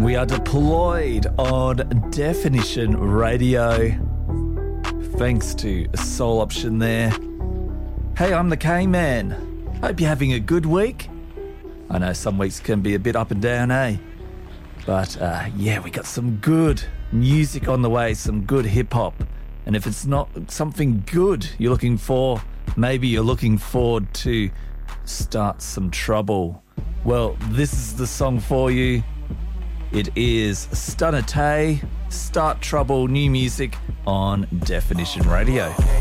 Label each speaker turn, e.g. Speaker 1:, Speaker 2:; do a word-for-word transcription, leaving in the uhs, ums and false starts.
Speaker 1: We are deployed on Definition Radio. Thanks to Soul Option there. Hey, I'm the K-Man. Hope you're having a good week. I know some weeks can be a bit up and down, eh? But uh, yeah, we got some good music on the way, some good hip-hop. And if it's not something good you're looking for, maybe you're looking forward to start some trouble. Well, this is the song for you. It is Stunna Tay, Start Trouble, new music on Definition Radio.